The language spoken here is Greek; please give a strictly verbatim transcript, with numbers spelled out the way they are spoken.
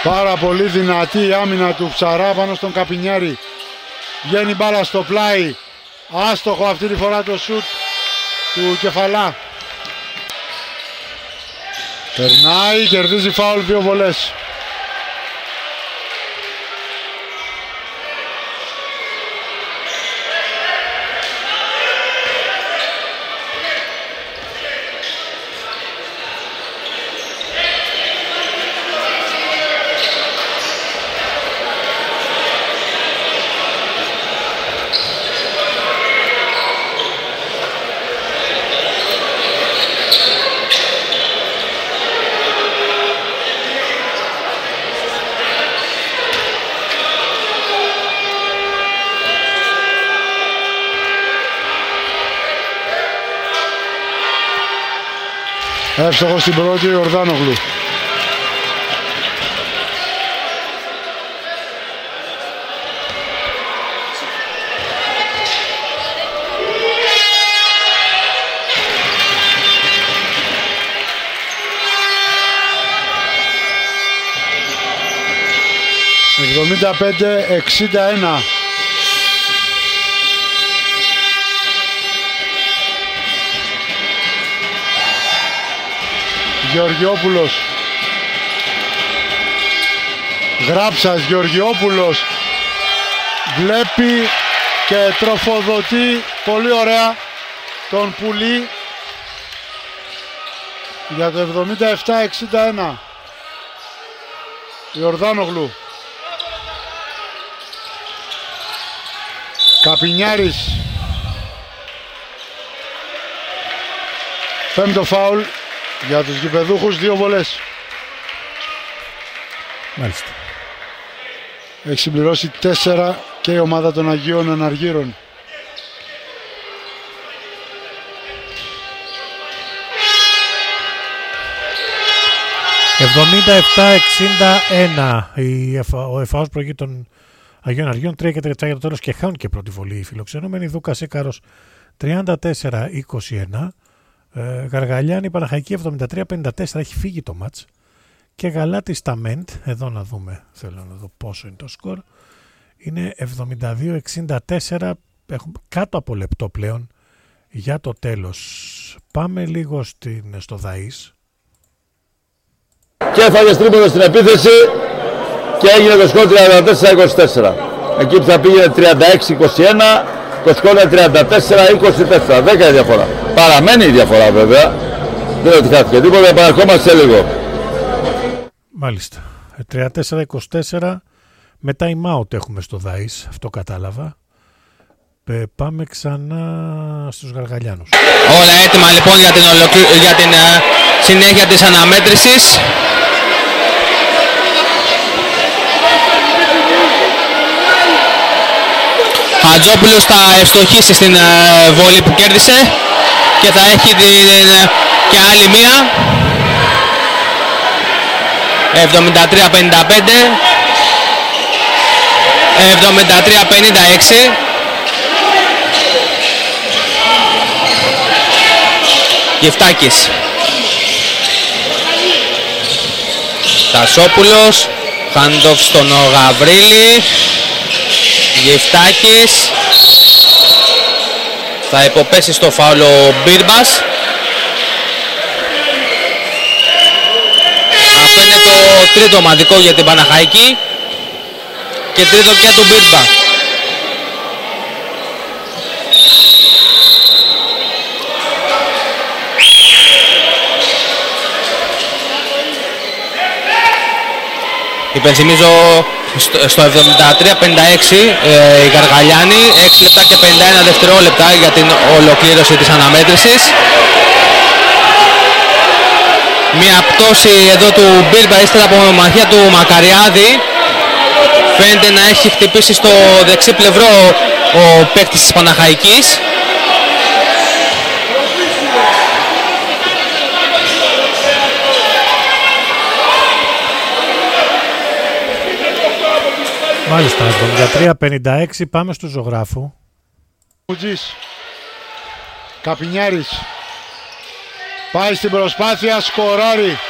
Πάρα πολύ δυνατή η άμυνα του Ψαρά πάνω στον Καπινιάρη. Βγαίνει μπάλα στο πλάι. Άστοχο αυτή τη φορά το σουτ του Κεφαλά. Περνάει, κερδίζει φάουλ, δύο βολές. Εύστοχο στην πρώτη ο Ιορδάνογλου. εβδομήντα πέντε εξήντα ένα. Γεωργιόπουλος. Γράψας, Γεωργιόπουλος. Βλέπει και τροφοδοτεί πολύ ωραία τον Πουλή για το εβδομήντα επτά εξήντα ένα. Ιορδάνογλου. Καπινιάρης. Πέμπτο φάουλ για τους γηπεδούχους, δύο βολές. Μάλιστα. Έχει συμπληρώσει τέσσερα και η ομάδα των Αγίων Αναργύρων. εβδομήντα επτά εξήντα ένα. Ο ΕΦΑΟΣ προηγεί των Αγίων Αναργύρων τρία και τριάντα για το τέλος και χάνουν και πρώτη βολή οι φιλοξενούμενοι. Δούκας Έκαρος τριάντα τέσσερα είκοσι ένα. Ε, Γαργαλιάνη Παναχαϊκή εβδομήντα τρία πενήντα τέσσερα, έχει φύγει το μάτς. Και Γαλάτης Ταμέντ, εδώ να δούμε, θέλω να δω πόσο είναι το σκορ, είναι εβδομήντα δύο εξήντα τέσσερα, έχουμε κάτω από λεπτό πλέον για το τέλος. Πάμε λίγο στην, στο Δαΐς. Και έφαγε τρίποντο στην επίθεση και έγινε το σκορ τριάντα τέσσερα είκοσι τέσσερα. Εκεί που θα πήγαινε τριάντα έξι είκοσι ένα, το σκορ είναι τριάντα τέσσερα είκοσι τέσσερα. δέκα η διαφορά. Παραμένει η διαφορά βέβαια. Δεν είναι ότι χάθηκε τίποτα, επαναρχόμαστε σε λίγο. Μάλιστα. τριάντα τέσσερα είκοσι τέσσερα με time out έχουμε στο Δαΐς, αυτό κατάλαβα. Ε, πάμε ξανά στους Γαργαλιάνους. Όλα έτοιμα λοιπόν για την, ολοκλή... για την uh, συνέχεια της αναμέτρησης. Χατζόπουλος θα ευστοχίσει στην uh, βόλη που κέρδισε και θα έχει την, uh, και άλλη μία. εβδομήντα τρία πενήντα πέντε, εβδομήντα τρία πενήντα έξι. Γεφτάκης, Τασόπουλος, Χάντοφ στον Γαβρίλη, Γεφτάκης, θα υποπέσει στο φάουλο ο Μπίρμπας. Αυτό είναι το τρίτο ομαδικό για την Παναχαϊκή και τρίτο και του Μπίρμπα. Υπενθυμίζω στο εβδομήντα τρία πενήντα έξι ε, οι Γαργαλιάνοι, έξι λεπτά και πενήντα ένα δευτερόλεπτα για την ολοκλήρωση της αναμέτρησης. Μια πτώση εδώ του Μπίρμπα ύστερα από μαχία του Μακαριάδη. Φαίνεται να έχει χτυπήσει στο δεξί πλευρό ο παίκτης της Παναχαϊκής. Μάλιστα, εβδομήντα τρία πενήντα έξι, πάμε στο Ζωγράφου. Μουτζής. Καπινιάρης. Πάει στην προσπάθεια, σκοράρει.